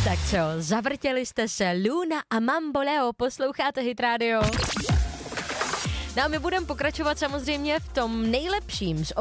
Tak co, zavrtěli jste se, Luna a Mambo Leo, posloucháte Hit Radio. No a my budeme pokračovat samozřejmě v tom nejlepším z